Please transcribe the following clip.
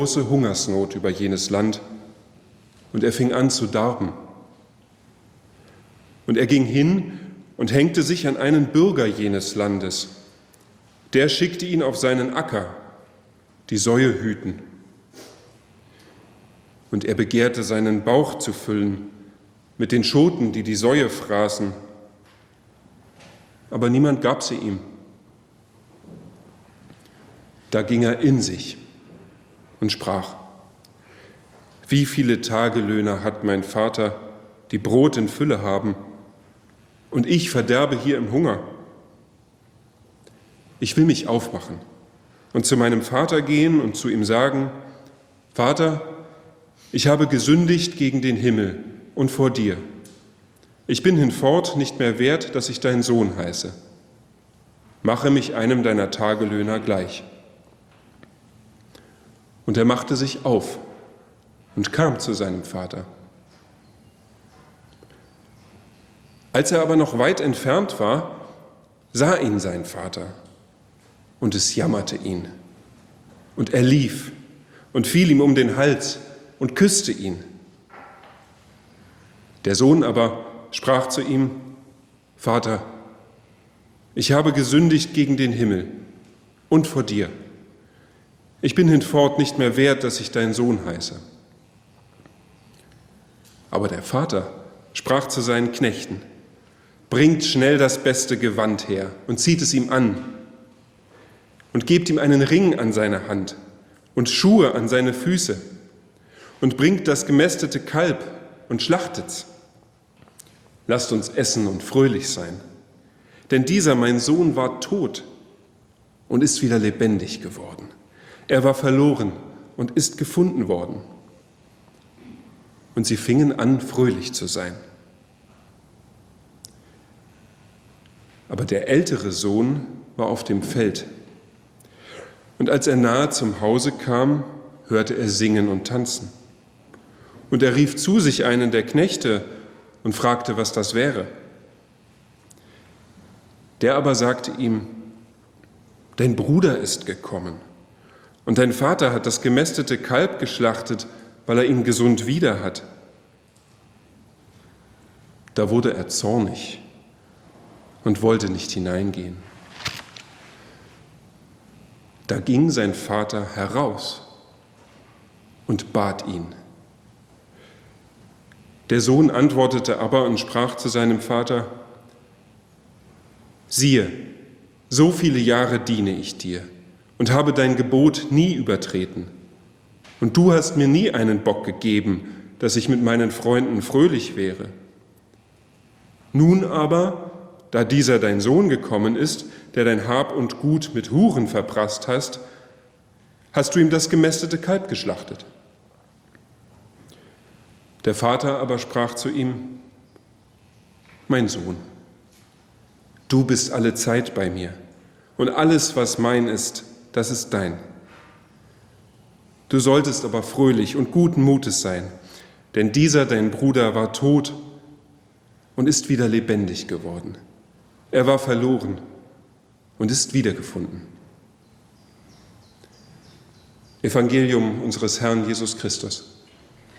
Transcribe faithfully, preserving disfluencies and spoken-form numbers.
große Hungersnot über jenes Land, und er fing an zu darben. Und er ging hin und hängte sich an einen Bürger jenes Landes. Der schickte ihn auf seinen Acker, die Säue hüten. Und er begehrte, seinen Bauch zu füllen mit den Schoten, die die Säue fraßen. Aber niemand gab sie ihm. Da ging er in sich und sprach: Wie viele Tagelöhner hat mein Vater, die Brot in Fülle haben, und ich verderbe hier im Hunger? Ich will mich aufmachen und zu meinem Vater gehen und zu ihm sagen: Vater, ich habe gesündigt gegen den Himmel und vor dir. Ich bin hinfort nicht mehr wert, dass ich dein Sohn heiße. Mache mich einem deiner Tagelöhner gleich. Und er machte sich auf und kam zu seinem Vater. Als er aber noch weit entfernt war, sah ihn sein Vater, und es jammerte ihn. Und er lief und fiel ihm um den Hals und küsste ihn. Der Sohn aber sprach zu ihm: Vater, ich habe gesündigt gegen den Himmel und vor dir. Ich bin hinfort nicht mehr wert, dass ich dein Sohn heiße. Aber der Vater sprach zu seinen Knechten: Bringt schnell das beste Gewand her und zieht es ihm an und gebt ihm einen Ring an seine Hand und Schuhe an seine Füße und bringt das gemästete Kalb und schlachtet's. Lasst uns essen und fröhlich sein, denn dieser, mein Sohn, war tot und ist wieder lebendig geworden. Er war verloren und ist gefunden worden. Und sie fingen an, fröhlich zu sein. Aber der ältere Sohn war auf dem Feld. Und als er nahe zum Hause kam, hörte er singen und tanzen. Und er rief zu sich einen der Knechte und fragte, was das wäre. Der aber sagte ihm: Dein Bruder ist gekommen, und dein Vater hat das gemästete Kalb geschlachtet, weil er ihn gesund wieder hat. Da wurde er zornig und wollte nicht hineingehen. Da ging sein Vater heraus und bat ihn. Der Sohn antwortete aber und sprach zu seinem Vater: Siehe, so viele Jahre diene ich dir und habe dein Gebot nie übertreten. Und du hast mir nie einen Bock gegeben, dass ich mit meinen Freunden fröhlich wäre. Nun aber, da dieser dein Sohn gekommen ist, der dein Hab und Gut mit Huren verprasst hast, hast du ihm das gemästete Kalb geschlachtet. Der Vater aber sprach zu ihm: Mein Sohn, du bist alle Zeit bei mir, und alles, was mein ist, das ist dein. Du solltest aber fröhlich und guten Mutes sein, denn dieser, dein Bruder, war tot und ist wieder lebendig geworden. Er war verloren und ist wiedergefunden. Evangelium unseres Herrn Jesus Christus.